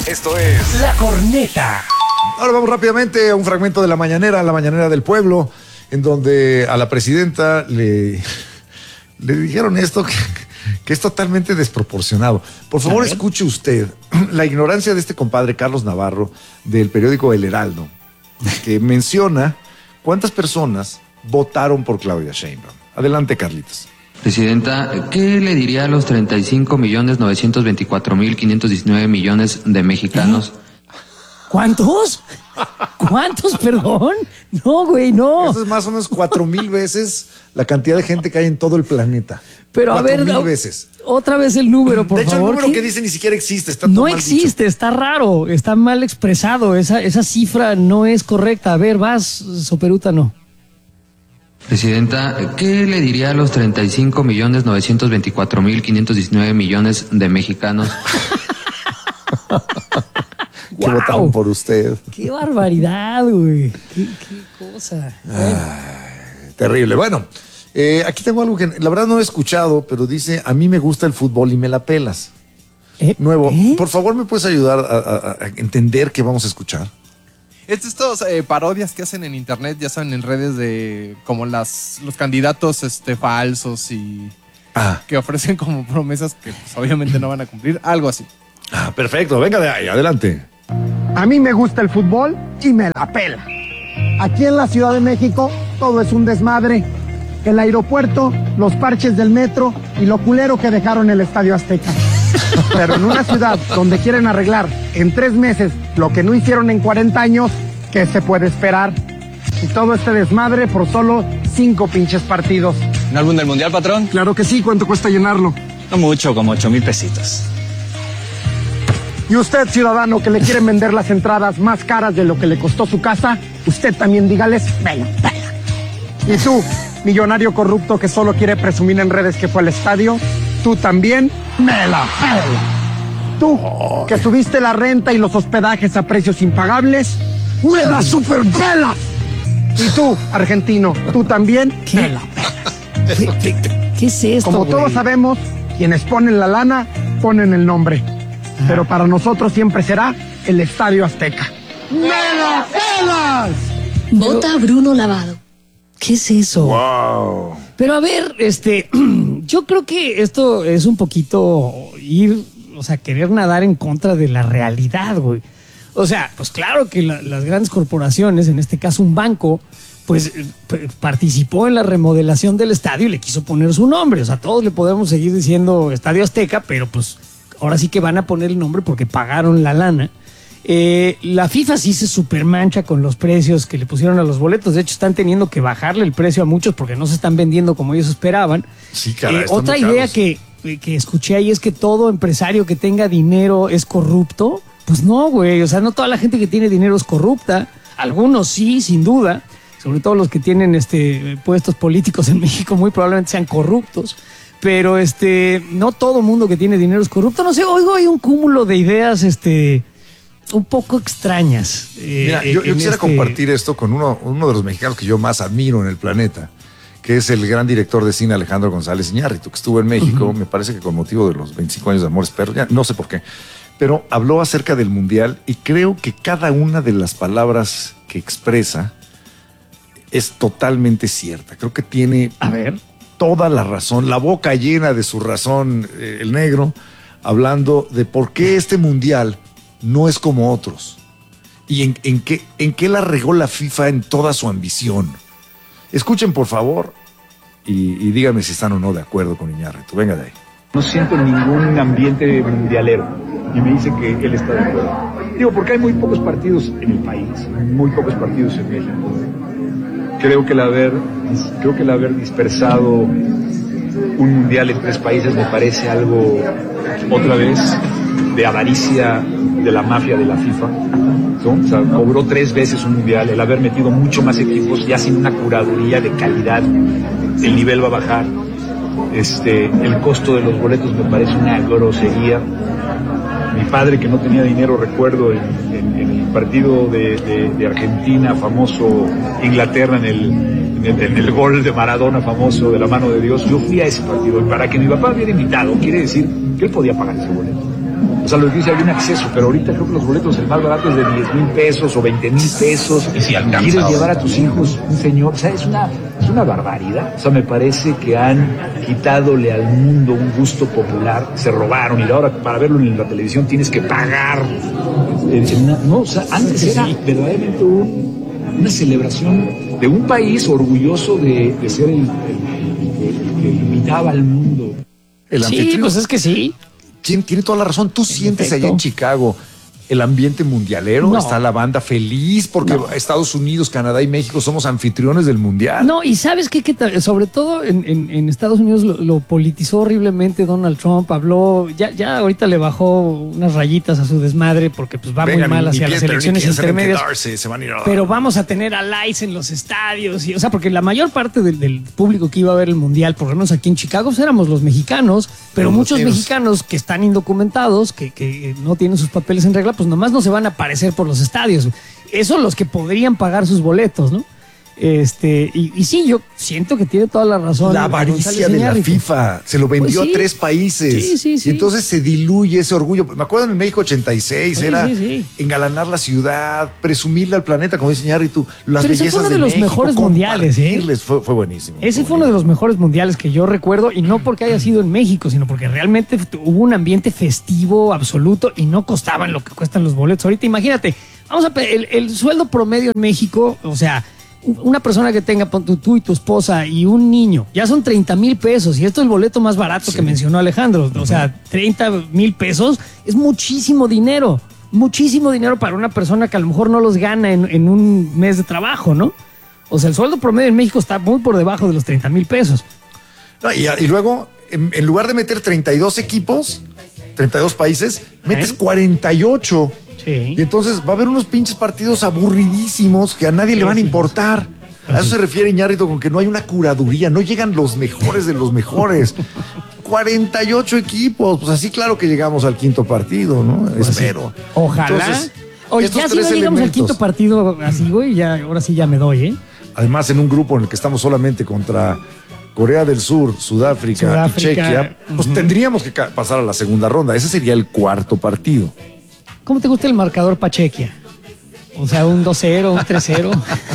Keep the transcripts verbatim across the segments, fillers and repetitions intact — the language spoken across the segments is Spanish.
Esto es La Corneta. Ahora vamos rápidamente a un fragmento de la mañanera, la mañanera del pueblo, en donde a la presidenta le, le dijeron esto que, que es totalmente desproporcionado. Por favor, escuche usted la ignorancia de este compadre Carlos Navarro del periódico El Heraldo, que menciona cuántas personas votaron por Claudia Sheinbaum. Adelante, Carlitos. Presidenta, ¿qué le diría a los treinta y cinco millones novecientos veinticuatro mil quinientos diecinueve millones de mexicanos? ¿Eh? ¿Cuántos? ¿Cuántos, perdón? No, güey, no. Eso es más o menos cuatro mil veces la cantidad de gente que hay en todo el planeta. Pero a ver, mil veces. Otra vez el número, por favor. De hecho, favor, el número ¿qué? que dice ni siquiera existe. Está todo no mal existe, dicho. Está raro, está mal expresado. Esa, esa cifra no es correcta. A ver, vas, Soperuta, no. Presidenta, ¿qué le diría a los treinta y cinco millones novecientos veinticuatro mil quinientos diecinueve millones de mexicanos? Que Wow. votaron por usted. Qué barbaridad, güey. Qué, qué cosa. Ay, terrible. Bueno, eh, aquí tengo algo que la verdad no he escuchado, pero dice, a mí me gusta el fútbol y me la pelas. ¿Eh? Nuevo, ¿Eh? por favor, ¿me puedes ayudar a, a, a entender qué vamos a escuchar? Es estos eh, parodias que hacen en internet, ya saben, en redes de como las los candidatos este falsos y Ah, que ofrecen como promesas que pues, obviamente no van a cumplir, algo así. ah, perfecto. Venga de ahí, adelante. A mí me gusta el fútbol y me la pela. Aquí en la Ciudad de México todo es un desmadre. El aeropuerto, los parches del metro y lo culero que dejaron el Estadio Azteca. Pero en una ciudad donde quieren arreglar en tres meses lo que no hicieron en cuarenta años, ¿qué se puede esperar? Y todo este desmadre por solo cinco pinches partidos. ¿Un álbum del mundial, patrón? Claro que sí, ¿cuánto cuesta llenarlo? No mucho, como ocho mil pesitos. Y usted, ciudadano, que le quieren vender las entradas más caras de lo que le costó su casa, usted también dígales, me la pela. Y tú, millonario corrupto que solo quiere presumir en redes que fue al estadio, tú también, me la pela. Tú, que subiste la renta y los hospedajes a precios impagables, me la superpelas. Y tú, argentino, tú también, ¿Qué? me la pelas. ¿Qué, qué, qué es esto, Como güey? todos sabemos, quienes ponen la lana, ponen el nombre. Pero para nosotros siempre será el Estadio Azteca. ¡Me la pelas! Vota Bruno Lavado. ¿Qué es eso? Wow. Pero a ver, este, yo creo que esto es un poquito ir, o sea, querer nadar en contra de la realidad, güey. O sea, pues claro que la, las grandes corporaciones, en este caso un banco, pues p- participó en la remodelación del estadio y le quiso poner su nombre. O sea, todos le podemos seguir diciendo Estadio Azteca, pero pues ahora sí que van a poner el nombre porque pagaron la lana. Eh, la FIFA sí se supermancha con los precios que le pusieron a los boletos. De hecho, están teniendo que bajarle el precio a muchos porque no se están vendiendo como ellos esperaban. Sí, caray, Eh, están otra muy idea caros. que, que escuché ahí es que todo empresario que tenga dinero es corrupto. Pues no, güey. O sea, no toda la gente que tiene dinero es corrupta. Algunos sí, sin duda. Sobre todo los que tienen este puestos políticos en México muy probablemente sean corruptos. Pero este, no todo mundo que tiene dinero es corrupto. No sé, oigo, hay un cúmulo de ideas este, un poco extrañas. eh, Mira, yo, yo en quisiera este- compartir esto con uno, uno de los mexicanos que yo más admiro en el planeta, que es el gran director de cine Alejandro González Iñárritu, que estuvo en México, uh-huh. me parece que con motivo de los veinticinco años de Amores Perros, ya no sé por qué, pero habló acerca del Mundial y creo que cada una de las palabras que expresa es totalmente cierta. Creo que tiene A ver. toda la razón, la boca llena de su razón, eh, el negro, hablando de por qué este Mundial no es como otros y en, en, qué, en qué la regó la FIFA en toda su ambición. Escuchen, por favor, y, y díganme si están o no de acuerdo con Iñárritu. Venga de ahí. No siento ningún ambiente mundialero y me dice que él está de acuerdo. Digo, porque hay muy pocos partidos en el país, muy pocos partidos en México. Creo que el haber, creo que el haber dispersado un mundial en tres países me parece algo, otra vez, de avaricia de la mafia de la FIFA, ¿no? O sea, cobró tres veces un mundial, el haber metido mucho más equipos ya sin una curaduría de calidad, el nivel va a bajar. Este, el costo de los boletos me parece una grosería. Mi padre, que no tenía dinero, recuerdo en, en, en el partido de, de, de Argentina, famoso, Inglaterra, en el, en, el, en el gol de Maradona, famoso, de la mano de Dios, yo fui a ese partido. Y para que mi papá hubiera invitado, quiere decir que él podía pagar ese boleto. O sea, lo que dice, hay un acceso, pero ahorita creo que los boletos, el más barato es de diez mil pesos o veinte mil pesos. Y si alcanza. Quieres llevar a tus hijos, un señor, o sea, es una, es una barbaridad. O sea, me parece que han quitadole al mundo un gusto popular, se robaron, y ahora para verlo en la televisión tienes que pagar. No, o sea, antes era verdaderamente un, una celebración de un país orgulloso de, de ser el, el, el, el que imitaba al mundo. El Sí, anfitrión. pues es que sí. Tiene, tiene toda la razón. Tú sientes efecto. allá en Chicago el ambiente mundialero. No. Está la banda feliz porque No. Estados Unidos, Canadá y México somos anfitriones del mundial. No, y sabes qué, ¿Qué tal? Sobre todo en, en- en Estados Unidos lo, lo politizó horriblemente Donald Trump, habló, ya, ya ahorita le bajó unas rayitas a su desmadre porque pues va Venga, muy mal ni- hacia ni las piensen, elecciones ni piensen en intermedias. quedarse, se van a ir a- Pero vamos a tener a lights en los estadios, y, o sea, porque la mayor parte del, del público que iba a ver el mundial, por lo menos aquí en Chicago, pues éramos los mexicanos, pero Los muchos latinos. mexicanos que están indocumentados, que, que no tienen sus papeles en regla, pues nomás no se van a aparecer por los estadios. Eso los que podrían pagar sus boletos, ¿no? Este, y, y sí, yo siento que tiene toda la razón. La avaricia González de la Iñárritu. FIFA se lo vendió Pues sí. a tres países. Sí, sí, sí. Y entonces se diluye ese orgullo. Me acuerdo en México ochenta y seis, Sí, era sí, sí. engalanar la ciudad, presumirle al planeta, como dice Iñárritu, las Pero ese bellezas fue uno de de los México, mejores mundiales, ¿eh? compartirles. Fue, fue buenísimo. Ese fue fue uno de los mejores mundiales que yo recuerdo, y no porque haya sido en México, sino porque realmente hubo un ambiente festivo absoluto y no costaban lo que cuestan los boletos. Ahorita imagínate, vamos a pe- el, el sueldo promedio en México, o sea, una persona que tenga pon tú, tú y tu esposa y un niño, ya son treinta mil pesos, y esto es el boleto más barato que mencionó Alejandro. O sea, treinta mil pesos es muchísimo dinero, muchísimo dinero para una persona que a lo mejor no los gana en, en un mes de trabajo, ¿no? O sea, el sueldo promedio en México está muy por debajo de los treinta mil pesos. No, y, y luego, en, en lugar de meter treinta y dos equipos, treinta y dos países, metes ¿Eh? cuarenta y ocho. Sí. Y entonces va a haber unos pinches partidos aburridísimos que a nadie le van a importar. A eso se refiere Iñárritu con que no hay una curaduría, no llegan los mejores de los mejores. cuarenta y ocho equipos, pues así claro que llegamos al quinto partido, ¿no? Espero. Ojalá. Entonces, Oye, estos ya si no tres llegamos al elementos. quinto partido así, güey, ya, ahora sí ya me doy, ¿eh? Además, en un grupo en el que estamos solamente contra Corea del Sur, Sudáfrica, Sudáfrica, y Chequia, pues ujú. tendríamos que ca- pasar a la segunda ronda. Ese sería el cuarto partido. ¿Cómo te gusta el marcador Pachequia? O sea, un dos cero, un tres cero.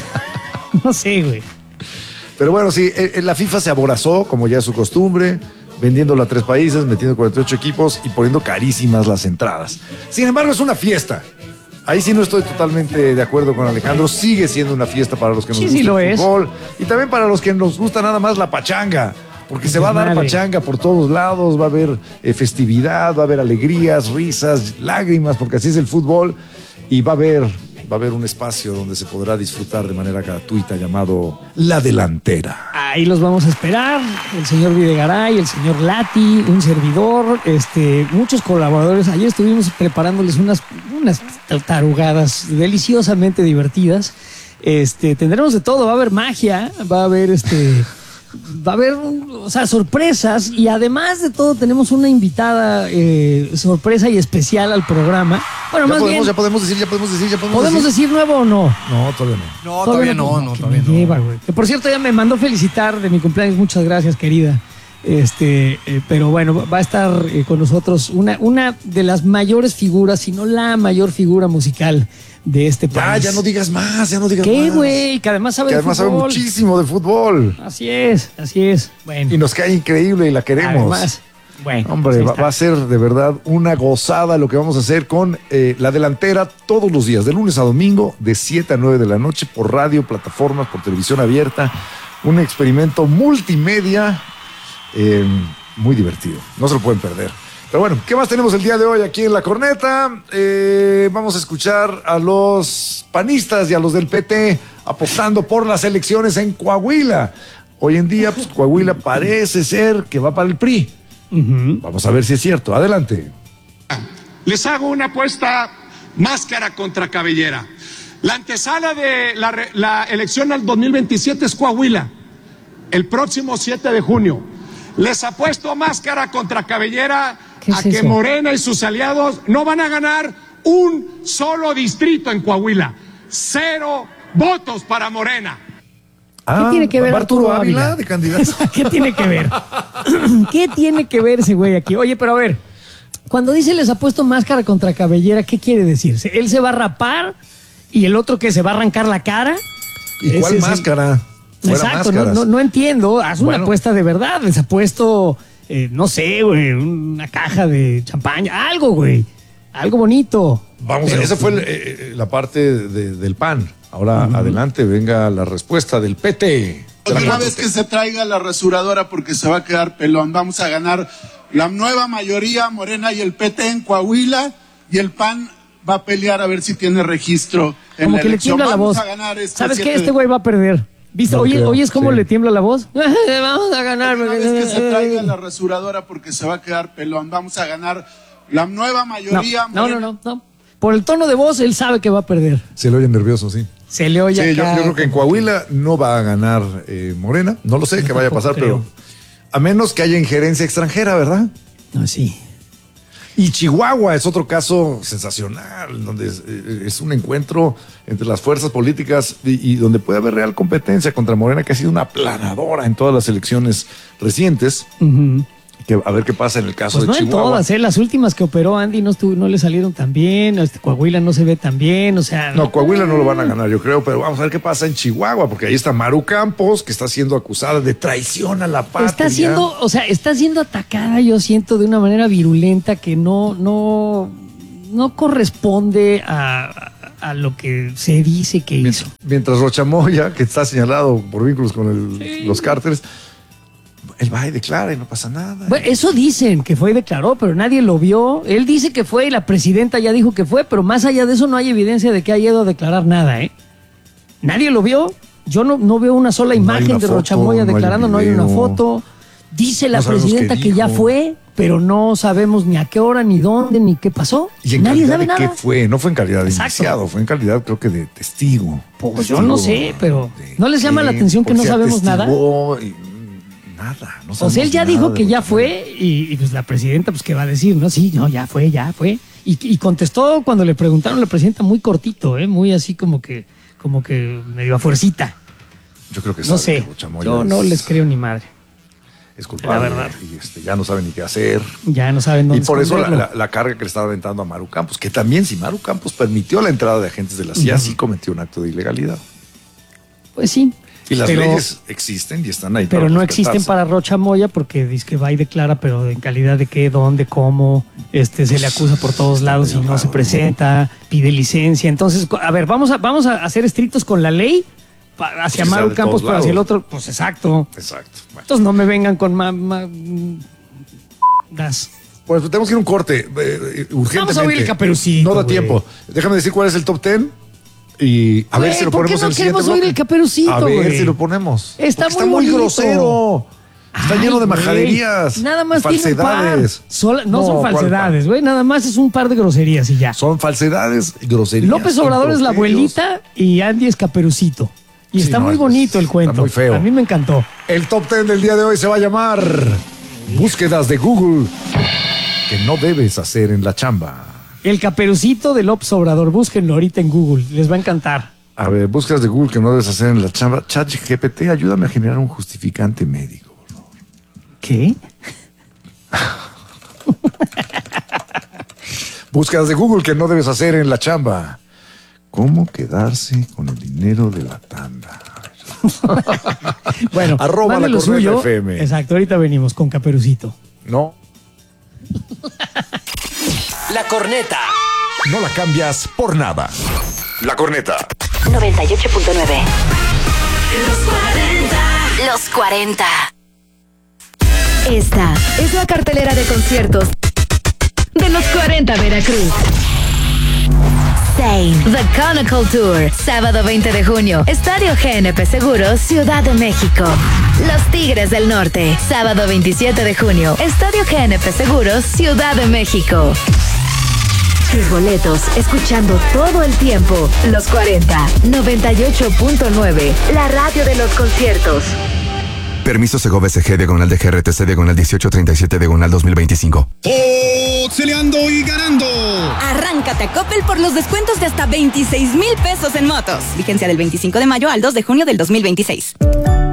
No sé, güey. Pero bueno, sí, eh, eh, la FIFA se aborazó, como ya es su costumbre, vendiéndolo a tres países, metiendo cuarenta y ocho equipos y poniendo carísimas las entradas. Sin embargo, es una fiesta. Ahí sí no estoy totalmente de acuerdo con Alejandro. Sigue siendo una fiesta para los que nos Sí, gusta sí lo el es. fútbol y también para los que nos gusta nada más la pachanga. Porque se va a dar Desmadre. pachanga por todos lados, va a haber eh, festividad, va a haber alegrías, risas, lágrimas, porque así es el fútbol, y va a haber, va a haber un espacio donde se podrá disfrutar de manera gratuita llamado La Delantera. Ahí los vamos a esperar. El señor Videgaray, el señor Lati, un servidor, este, muchos colaboradores. Ayer estuvimos preparándoles unas, unas tarugadas deliciosamente divertidas. Este, tendremos de todo, va a haber magia, va a haber este. Va a haber, o sea, sorpresas, y además de todo tenemos una invitada eh, sorpresa y especial al programa. Bueno, Ya más podemos, bien, ya podemos decir, ya podemos decir, ya podemos, ¿podemos decir nuevo o no? No, todavía no. No, todavía no, no, que todavía me no. lleva, güey. Que por cierto ya me mandó felicitar de mi cumpleaños, muchas gracias, querida. Este, eh, pero bueno, va a estar eh, con nosotros una, una de las mayores figuras, si no la mayor figura musical de este Ya, país. ya no digas más, ya no digas ¿Qué, más. güey? Que además sabe Que de además sabe fútbol. muchísimo de fútbol. Así es, así es. Bueno, Y nos cae increíble y la queremos. además, bueno, Hombre, pues ahí va, está. va a ser de verdad una gozada lo que vamos a hacer con eh, La Delantera todos los días, de lunes a domingo, de siete a nueve de la noche, por radio, plataformas, por televisión abierta. Un experimento multimedia eh, muy divertido. No se lo pueden perder. Pero bueno, ¿qué más tenemos el día de hoy aquí en La Corneta? Eh, vamos a escuchar a los panistas y a los del P T apostando por las elecciones en Coahuila. Hoy en día, pues, Coahuila parece ser que va para el P R I. Ujú. Vamos a ver si es cierto. Adelante. Les hago una apuesta máscara contra cabellera. La antesala de la, re- la elección al dos mil veintisiete es Coahuila, el próximo siete de junio. Les apuesto máscara contra cabellera ¿Qué es a que eso? Morena y sus aliados no van a ganar un solo distrito en Coahuila. Cero votos para Morena. ¿Qué tiene que ver ¿va Arturo Arturo Ávila Ávila? de candidato? ¿Qué tiene que ver? ¿Qué tiene que ver ese güey aquí? Oye, pero a ver, cuando dice les ha puesto máscara contra cabellera, ¿qué quiere decir? ¿Él se va a rapar y el otro que se va a arrancar la cara? ¿Y cuál Ese es máscara? el... Exacto, no, no, no entiendo. Haz una Bueno. apuesta de verdad. Les ha puesto, eh, no sé, güey, una caja de champaña, algo, güey. Algo bonito. Vamos, Pero, esa fue el, eh, la parte de- del P A N. Ahora uh-huh. adelante, venga la respuesta del P T. Otra vez que se traiga la rasuradora porque se va a quedar pelón. Vamos a ganar la nueva mayoría, Morena y el P T en Coahuila, y el P A N va a pelear a ver si tiene registro en como la que le elección. tiembla la Vamos voz. a ganar este ¿Sabes qué? siete Este de- güey va a perder. ¿Viste? No Oye, creo, ¿oyes cómo sí. le tiembla la voz? Vamos a ganar. Una vez que se traiga la rasuradora porque se va a quedar pelón. Vamos a ganar la nueva mayoría. No, no, no, no, no. Por el tono de voz, él sabe que va a perder. Se le oye nervioso, sí. Se le oye Sí, yo, acá. yo creo que en Coahuila no va a ganar eh, Morena. No lo sé qué vaya a pasar, creo. pero a menos que haya injerencia extranjera, ¿verdad? No, sí. Y Chihuahua es otro caso sensacional, donde es, eh, es un encuentro entre las fuerzas políticas y, y donde puede haber real competencia contra Morena, que ha sido una aplanadora en todas las elecciones recientes. Uh-huh. Que, a ver qué pasa en el caso Pues no de en Chihuahua. todas, ¿eh? Las últimas que operó Andy no, estuvo, no le salieron tan bien. Este Coahuila no se ve tan bien, o sea. No, Coahuila no lo van a ganar, yo creo, pero vamos a ver qué pasa en Chihuahua, porque ahí está Maru Campos, que está siendo acusada de traición a la patria. Está siendo, o sea, está siendo atacada, yo siento, de una manera virulenta que no, no, no corresponde a, a lo que se dice que hizo. Mientras Rochamoya, que está señalado por vínculos con el- sí. los cárteles, él va y declara y no pasa nada. Bueno, eso dicen que fue y declaró, pero nadie lo vio. Él dice que fue y la presidenta ya dijo que fue, pero más allá de eso no hay evidencia de que haya ido a declarar nada, ¿eh? Nadie lo vio. Yo no, no veo una sola No imagen una de foto, Rochamoya no hay declarando, no hay una video. foto. Dice la No sabemos presidenta qué que ya dijo. fue, pero no sabemos ni a qué hora, ni dónde, ni qué pasó. ¿Y en Nadie calidad sabe de nada. qué fue? No fue en calidad de Exacto. iniciado, fue en calidad creo que de testigo. Pues yo no sé, pero ¿no les llama la atención que no sabemos nada? Y, nada, no O sea, él ya nada dijo de que lo ya fue y, y pues la presidenta, pues, ¿qué va a decir? No, sí, no, ya fue, ya fue. Y, y contestó cuando le preguntaron a la presidenta muy cortito, ¿eh? Muy así como que, como que medio a fuercita. Yo creo que No sabe sé, que Rochamoya yo es- no les creo ni madre. Es culpable. La verdad. Y este, ya no saben ni qué hacer. Ya no saben Y dónde por eso la, esconderlo. la- la carga que le estaba aventando a Maru Campos, que también si Maru Campos permitió la entrada de agentes de la C I A, Ujú. sí cometió un acto de ilegalidad. Pues sí. Y las pero- leyes existen y están ahí. Pero para no existen respetarse. para Rocha Moya porque dice que va y declara, pero en calidad de qué, dónde, cómo, este, se le acusa por todos lados y no se presenta, pide licencia. Entonces, a ver, vamos a, vamos a ser estrictos con la ley pa- hacia Que sea Maru de Campos, todos pero hacia el lados. otro, pues exacto. Exacto. Bueno. Entonces no me vengan con más... Ma, mm, das. Pues tenemos que ir a un corte eh, eh, urgentemente. Vamos a oír el Caperucito, No da güey. tiempo. Déjame decir cuál es el top ten y a ver Güey, si lo ¿por qué ponemos no en el siguiente queremos oír bloque. el Caperucito, A ver güey? si lo ponemos. Está Porque muy bonito. grosero. Está Ay, lleno de güey. majaderías. Nada más falsedades. tiene un par. Sola- no, No, son ¿cuál falsedades, güey. Nada más es un par de groserías y ya. Son falsedades y groserías. López Obrador es la improperios. abuelita y Andy es Caperucito. Y Sí, está no, muy es- bonito el cuento. está muy feo. A mí me encantó. El top ten del día de hoy se va a llamar Búsquedas de Google que no debes hacer en la chamba. El Caperucito de López Obrador. Búsquenlo ahorita en Google. Les va a encantar. A ver, búsquedas de Google que no debes hacer en la chamba. ChatGPT, ayúdame a generar un justificante médico. ¿Qué? Búsquedas de Google que no debes hacer en la chamba. ¿Cómo quedarse con el dinero de la tanda? Bueno, Arroba mande la lo corneta suyo. F M. Exacto, ahorita venimos con Caperucito. No, La corneta. no la cambias por nada. La corneta. noventa y ocho punto nueve. Los cuarenta. Los cuarenta. Esta es la cartelera de conciertos De los cuarenta Veracruz. Same, The Conical Tour, sábado veinte de junio, Estadio G N P Seguros, Ciudad de México. Los Tigres del Norte, sábado veintisiete de junio, Estadio G N P Seguros, Ciudad de México. Tus boletos, escuchando todo el tiempo. Los cuarenta, noventa y ocho punto nueve, la radio de los conciertos. Permiso Segov S G diagonal de G R T C diagonal dieciocho treinta y siete diagonal dos mil veinticinco. Celeando y ganando. Arráncate a Coppel por los descuentos de hasta veintiséis mil pesos en motos. Vigencia del veinticinco de mayo al dos de junio del dos mil veintiséis.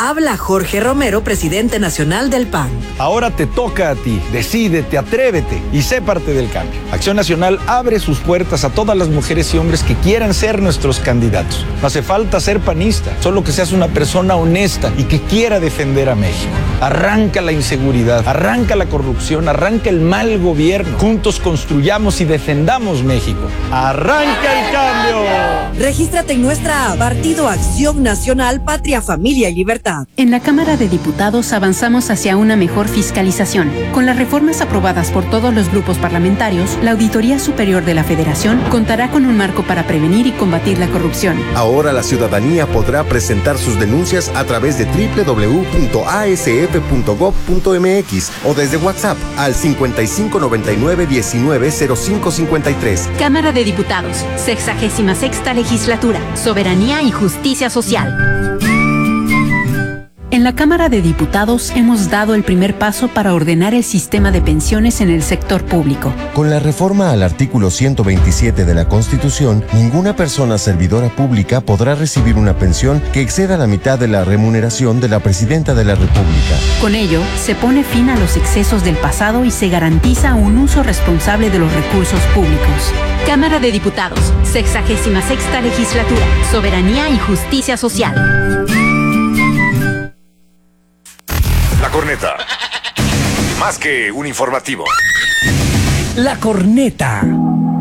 Habla Jorge Romero, presidente nacional del P A N. Ahora te toca a ti. Decídete, atrévete y sé parte del cambio. Acción Nacional abre sus puertas a todas las mujeres y hombres que quieran ser nuestros candidatos. No hace falta ser panista, solo que seas una persona honesta y que quiera defender a México. Arranca la inseguridad, arranca la corrupción, arranca el mal gobierno. Juntos construyamos y defendamos México. ¡Arranca el cambio! Regístrate en nuestra app, Partido Acción Nacional, Patria, Familia y Libertad. En la Cámara de Diputados avanzamos hacia una mejor fiscalización. Con las reformas aprobadas por todos los grupos parlamentarios, la Auditoría Superior de la Federación contará con un marco para prevenir y combatir la corrupción. Ahora la ciudadanía podrá presentar sus denuncias a través de doble u doble u doble u punto a s f punto gob punto m x o desde WhatsApp al cincuenta y cinco noventa y nueve diecinueve cero cinco cincuenta y tres. Cámara de Diputados, sexagésima sexta legislatura, soberanía y justicia social. En la Cámara de Diputados hemos dado el primer paso para ordenar el sistema de pensiones en el sector público. Con la reforma al artículo ciento veintisiete de la Constitución, ninguna persona servidora pública podrá recibir una pensión que exceda la mitad de la remuneración de la Presidenta de la República. Con ello, se pone fin a los excesos del pasado y se garantiza un uso responsable de los recursos públicos. Cámara de Diputados, sexagésima sexta legislatura, soberanía y justicia social. La Corneta. Más que un informativo. La Corneta.